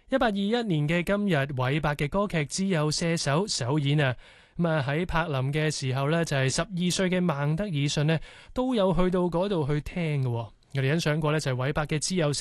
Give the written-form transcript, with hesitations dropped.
1821年嘅今日，韋伯嘅歌劇《自由射手》首演啊！咁啊喺柏林嘅時候呢，就係12歲嘅孟德爾遜呢都有去到嗰度去聽嘅。我哋欣賞過呢，就係韋伯嘅《自由射手》。